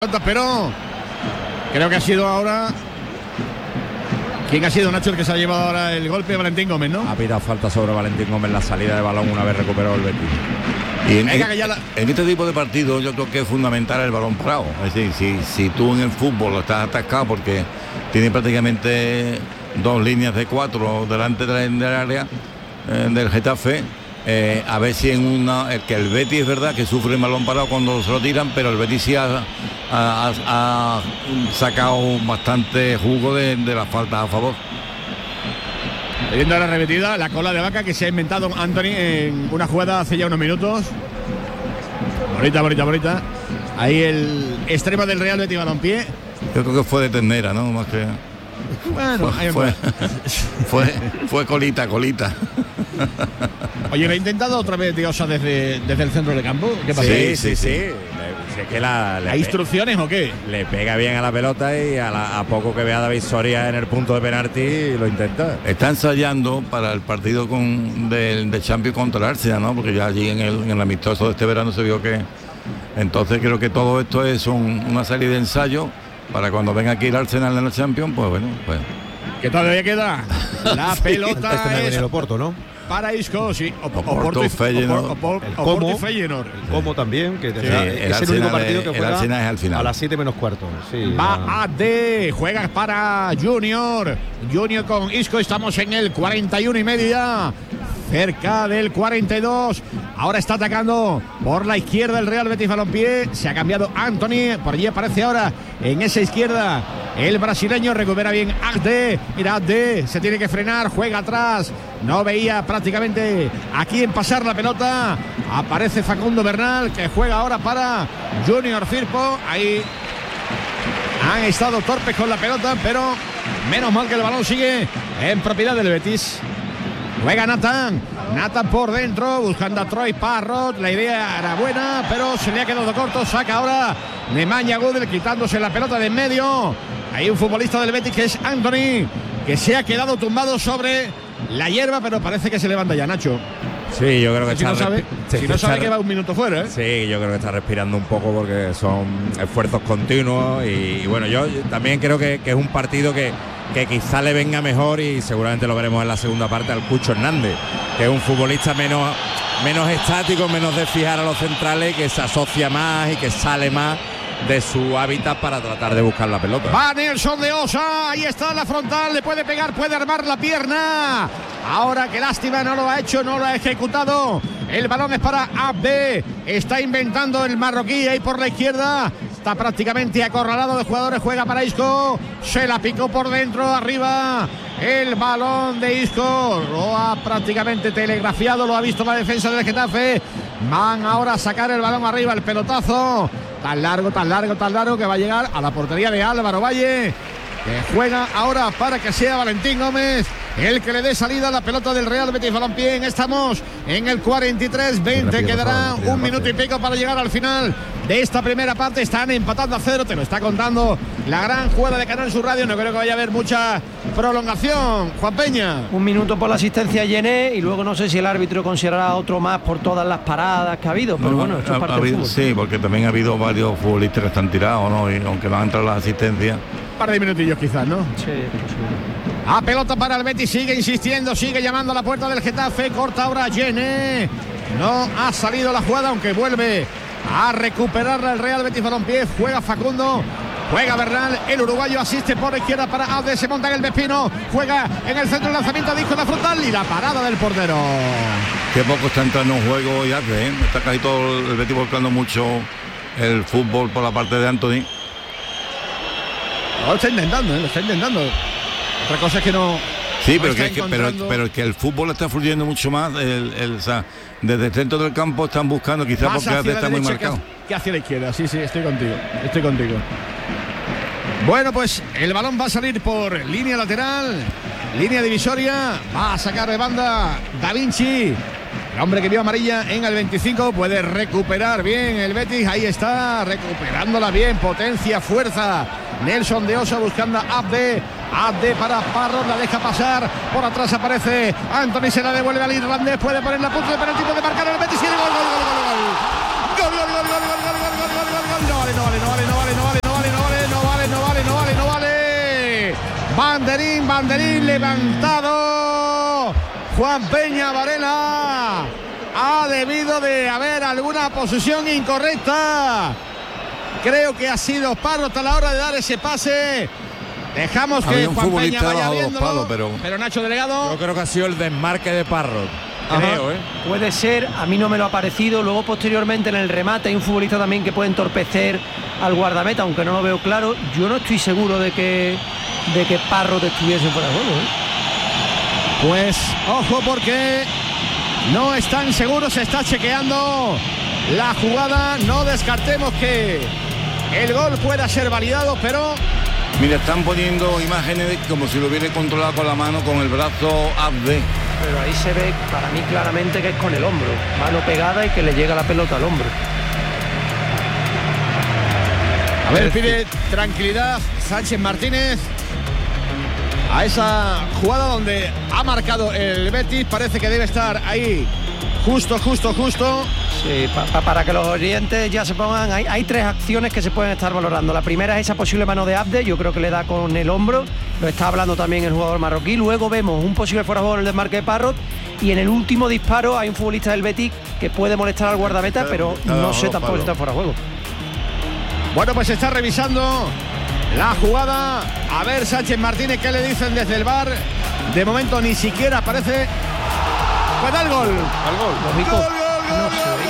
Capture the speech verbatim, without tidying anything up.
Pero creo que ha sido ahora. ¿Quién ha sido, Nacho, el que se ha llevado ahora el golpe? Valentín Gómez, ¿no? Ha pitado falta sobre Valentín Gómez la salida de balón una vez recuperado el Betis. Y en, Venga, en, la... en este tipo de partidos yo creo que es fundamental el balón parado. Es decir, si, si tú en el fútbol estás atascado porque tiene prácticamente dos líneas de cuatro delante del, del área eh, del Getafe, eh, a ver si en una... El que el Betis es verdad que sufre el balón parado cuando se lo tiran, pero el Betis sí ha, ha, ha, ha sacado bastante jugo de, de las faltas a favor. Viendo la repetida, la cola de vaca que se ha inventado Anthony en una jugada hace ya unos minutos. Bonita, bonita, bonita. Ahí el extremo del Real Betis Balompié. Yo creo que fue de ternera, ¿no? Más que... Bueno, fue, fue, fue, fue colita, colita. Oye, ¿lo he intentado otra vez, Diosa, desde, desde el centro del campo? ¿Qué pasa? Sí, sí, sí. sí. Le, si es que la, le ¿Hay instrucciones o qué? Le pega bien a la pelota y a, la, a poco que vea a David Soria en el punto de penalti lo intenta. Está ensayando para el partido con, de, de Champions contra el Arsenal, ¿no? Porque ya allí en el, en el amistoso de este verano se vio que... Entonces creo que todo esto es un, una serie de ensayos para cuando venga aquí el Arsenal en el Champions, pues bueno, pues... ¿Qué todavía queda? La pelota este es el Oporto, ¿no? para Isco, sí. O, Oporto, Feyenoord. Como Feyenoord. Como también, que sí, es el, el único partido que juega el Arsenal es al final. A las siete menos cuarto. Sí, va la... a D, juega para Junior. Junior con Isco, estamos en el cuarenta y uno y medio ya. Cerca del cuarenta y dos. Ahora está atacando por la izquierda el Real Betis Balompié. Se ha cambiado Anthony. Por allí aparece ahora en esa izquierda el brasileño. Recupera bien Agde. Mira, Agde se tiene que frenar. Juega atrás. No veía prácticamente a quién pasar la pelota. Aparece Facundo Bernal, que juega ahora para Junior Firpo. Ahí han estado torpes con la pelota, pero menos mal que el balón sigue en propiedad del Betis. Juega Nathan, Nathan por dentro, buscando a Troy Parrott. La idea era buena, pero se le ha quedado corto. Saca ahora Nemanja Gudel, quitándose la pelota de en medio. Hay un futbolista del Betis que es Anthony, que se ha quedado tumbado sobre la hierba, pero parece que se levanta ya, Nacho. Sí, yo creo que si está... No sabe, si no sabe que va un minuto fuera, ¿eh? Sí, yo creo que está respirando un poco porque son esfuerzos continuos. Y, y bueno, yo también creo que, que es un partido que... que quizá le venga mejor, y seguramente lo veremos en la segunda parte, al Cucho Hernández, que es un futbolista menos, menos estático, menos de fijar a los centrales, que se asocia más y que sale más de su hábitat para tratar de buscar la pelota. Va Nelson de Osa, ahí está la frontal, le puede pegar, puede armar la pierna. Ahora, qué lástima, no lo ha hecho, no lo ha ejecutado. El balón es para Abde, está inventando el marroquí ahí por la izquierda. Está prácticamente acorralado de jugadores, juega para Isco, se la picó por dentro, arriba el balón de Isco, lo ha prácticamente telegrafiado, lo ha visto la defensa del Getafe. Van ahora a sacar el balón arriba, el pelotazo, tan largo, tan largo, tan largo, que va a llegar a la portería de Álvaro Valle, que juega ahora para que sea Valentín Gómez el que le dé salida a la pelota del Real Betis Balompié. Estamos en el cuarenta y tres veinte, quedará un minuto y pico para llegar al final de esta primera parte. Están empatando a cero, te lo está contando la gran jugada de Canal Sur Radio. No creo que vaya a haber mucha prolongación, Juan Peña. Un minuto por la asistencia a Yené, y luego no sé si el árbitro considerará otro más por todas las paradas que ha habido, pero no, bueno, esto ha, es parte ha del habido, fútbol. Sí, porque también ha habido varios futbolistas que están tirados, ¿no? Y aunque no han entrado las asistencias. Un par de minutillos quizás, ¿no? Sí, posible. A pelota para el Betis, sigue insistiendo, sigue llamando a la puerta del Getafe, corta ahora Yené. No ha salido la jugada, aunque vuelve a recuperarla el Real Betis Balompié. Juega Facundo, juega Bernal, el uruguayo asiste por izquierda para Abde, se monta en el Vespino, juega en el centro del lanzamiento, disco de frontal y la parada del portero. Qué poco está entrando en juego ya, ¿eh? Está casi todo el Betis volcando mucho el fútbol por la parte de Anthony. Lo está intentando, ¿eh? Lo está intentando. Otra cosa es que no... Sí, no pero, que, encontrando... pero, pero es que el fútbol está fluyendo mucho más. El, el, o sea, desde el centro del campo están buscando, quizás porque Abde está muy marcado. Que, que hacia la izquierda, sí, sí, estoy contigo, estoy contigo. Bueno, pues el balón va a salir por línea lateral, línea divisoria, va a sacar de banda Da Vinci. El hombre que vio amarilla en el veinticinco puede recuperar bien el Betis. Ahí está, recuperándola bien, potencia, fuerza. Nelson de Osa buscando a Abde. Abde para Parrott, la deja pasar. Por atrás aparece Anthony, se la devuelve al irlandés. Puede poner la punta de penalti, puede marcar el Betis. Y el gol, gol, gol, gol, gol. Gol, gol, gol, gol, gol, gol, gol, gol, gol, gol, gol. No vale, no vale, no vale, no vale, no vale. Banderín, banderín levantado. Juan Peña Varela ha debido de haber alguna posición incorrecta. Creo que ha sido Parrot a la hora de dar ese pase. Dejamos que Juan Peña vaya viéndolo, palos, pero... pero Nacho Delegado. Yo creo que ha sido el desmarque de Parrot. Creo, ¿eh? Puede ser, a mí no me lo ha parecido. Luego posteriormente en el remate hay un futbolista también que puede entorpecer al guardameta, aunque no lo veo claro. Yo no estoy seguro de que de que Parrot estuviese fuera de juego, ¿eh? Pues ojo, porque no están seguros, se está chequeando la jugada. No descartemos que el gol pueda ser validado, pero mira, están poniendo imágenes como si lo hubiera controlado con la mano, con el brazo Abde. Pero ahí se ve para mí claramente que es con el hombro, mano pegada y que le llega la pelota al hombro. A ver, pide tranquilidad Sánchez Martínez a esa jugada donde ha marcado el Betis. Parece que debe estar ahí justo, justo, justo. Sí, pa, pa, para que los oyentes ya se pongan, hay, hay tres acciones que se pueden estar valorando. La primera es esa posible mano de Abde, yo creo que le da con el hombro, lo está hablando también el jugador marroquí. Luego vemos un posible fuera de juego en el desmarque de Parrot, y en el último disparo hay un futbolista del Betis que puede molestar al guardameta, pero no sé tampoco si está fuera de juego. Bueno, pues se está revisando la jugada. A ver, Sánchez Martínez, ¿qué le dicen desde el V A R? De momento ni siquiera aparece. Pues da el gol. Al gol. Lógico. Gol, gol, gol, No gol, sé.